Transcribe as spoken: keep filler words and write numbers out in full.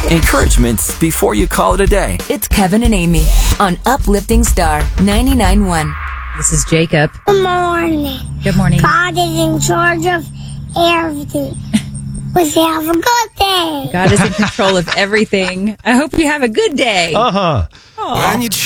Encouragements before you call it a day. It's Kevin and Amy on Uplifting Star ninety-nine point one. This is Jacob. Good morning. Good morning. God is in charge of everything. We say have a good day. God is in control of everything. I hope you have a good day. Uh huh. When you